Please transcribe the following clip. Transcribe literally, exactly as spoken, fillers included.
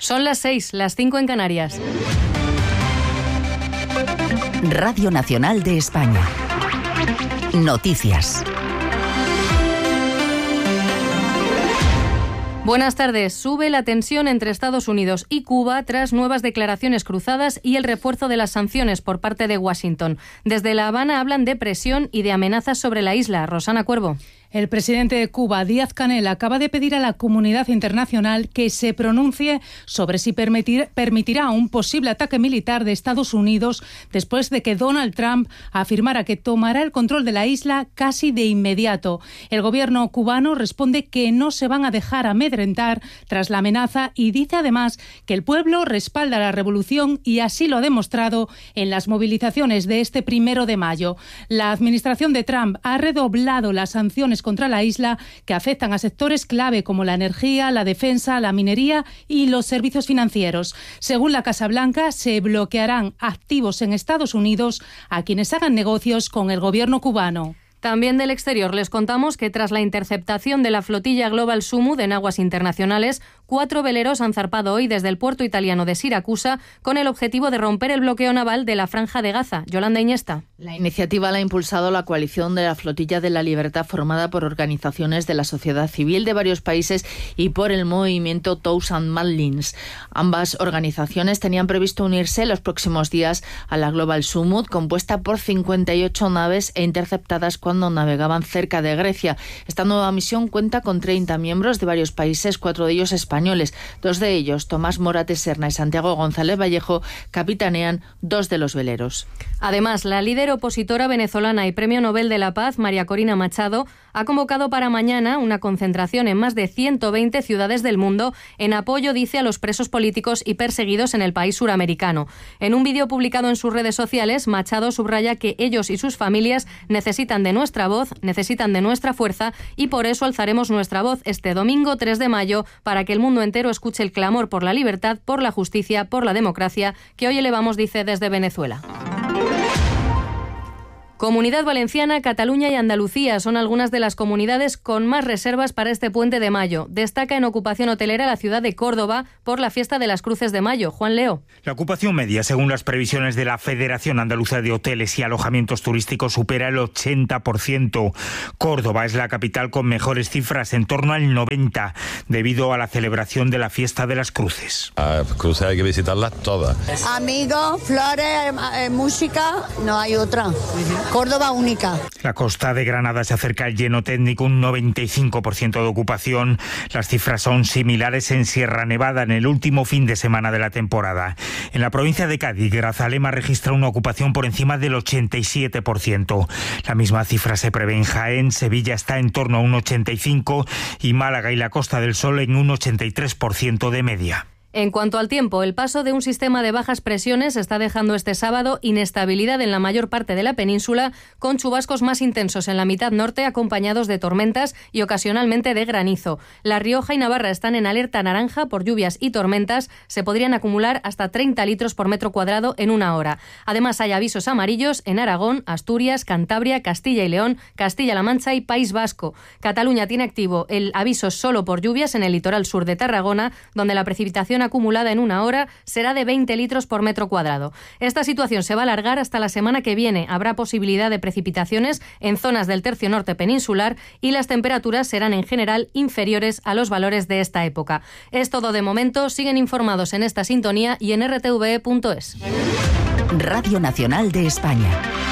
Son las seis, las cinco en Canarias. Radio Nacional de España. Noticias. Buenas tardes. Sube la tensión entre Estados Unidos y Cuba tras nuevas declaraciones cruzadas y el refuerzo de las sanciones por parte de Washington. Desde La Habana hablan de presión y de amenazas sobre la isla. Rosana Cuervo. El presidente de Cuba, Díaz-Canel, acaba de pedir a la comunidad internacional que se pronuncie sobre si permitir, permitirá un posible ataque militar de Estados Unidos después de que Donald Trump afirmara que tomará el control de la isla casi de inmediato. El gobierno cubano responde que no se van a dejar amedrentar tras la amenaza y dice además que el pueblo respalda la revolución y así lo ha demostrado en las movilizaciones de este primero de mayo. La administración de Trump ha redoblado las sanciones contra la isla que afectan a sectores clave como la energía, la defensa, la minería y los servicios financieros. Según la Casa Blanca, se bloquearán activos en Estados Unidos a quienes hagan negocios con el gobierno cubano. También del exterior les contamos que tras la interceptación de la flotilla Global Sumud en aguas internacionales, cuatro veleros han zarpado hoy desde el puerto italiano de Siracusa con el objetivo de romper el bloqueo naval de la Franja de Gaza. Yolanda Iñesta. La iniciativa la ha impulsado la coalición de la Flotilla de la Libertad, formada por organizaciones de la sociedad civil de varios países y por el movimiento Thousand Madlins. Ambas organizaciones tenían previsto unirse los próximos días a la Global Sumud, compuesta por cincuenta y ocho naves e interceptadas cuando cuando navegaban cerca de Grecia. Esta nueva misión cuenta con treinta miembros de varios países, cuatro de ellos españoles. Dos de ellos, Tomás Morates Serna y Santiago González Vallejo, capitanean dos de los veleros. Además, la líder opositora venezolana y Premio Nobel de la Paz, María Corina Machado, ha convocado para mañana una concentración en más de ciento veinte ciudades del mundo en apoyo, dice, a los presos políticos y perseguidos en el país suramericano. En un vídeo publicado en sus redes sociales, Machado subraya que ellos y sus familias necesitan de nuestra voz, necesitan de nuestra fuerza y por eso alzaremos nuestra voz este domingo tres de mayo para que el mundo entero escuche el clamor por la libertad, por la justicia, por la democracia que hoy elevamos, dice, desde Venezuela. Comunidad Valenciana, Cataluña y Andalucía son algunas de las comunidades con más reservas para este puente de mayo. Destaca en ocupación hotelera la ciudad de Córdoba por la fiesta de las Cruces de Mayo. Juan Leo. La ocupación media, según las previsiones de la Federación Andaluza de Hoteles y Alojamientos Turísticos, supera el ochenta por ciento. Córdoba es la capital con mejores cifras, en torno al noventa por ciento, debido a la celebración de la fiesta de las Cruces. A Cruces hay que visitarlas todas. Amigos, flores, eh, música, no hay otra. Córdoba única. La costa de Granada se acerca al lleno técnico, un noventa y cinco por ciento de ocupación. Las cifras son similares en Sierra Nevada en el último fin de semana de la temporada. En la provincia de Cádiz, Grazalema registra una ocupación por encima del ochenta y siete por ciento. La misma cifra se prevé en Jaén, Sevilla está en torno a un ochenta y cinco por ciento y Málaga y la Costa del Sol en un ochenta y tres por ciento de media. En cuanto al tiempo, el paso de un sistema de bajas presiones está dejando este sábado inestabilidad en la mayor parte de la península, con chubascos más intensos en la mitad norte, acompañados de tormentas y ocasionalmente de granizo. La Rioja y Navarra están en alerta naranja por lluvias y tormentas. Se podrían acumular hasta treinta litros por metro cuadrado en una hora. Además, hay avisos amarillos en Aragón, Asturias, Cantabria, Castilla y León, Castilla-La Mancha y País Vasco. Cataluña tiene activo el aviso solo por lluvias en el litoral sur de Tarragona, donde la precipitación acumulada en una hora será de veinte litros por metro cuadrado. Esta situación se va a alargar hasta la semana que viene. Habrá posibilidad de precipitaciones en zonas del tercio norte peninsular y las temperaturas serán en general inferiores a los valores de esta época. Es todo de momento. Siguen informados en esta sintonía y en r t v e punto es. Radio Nacional de España.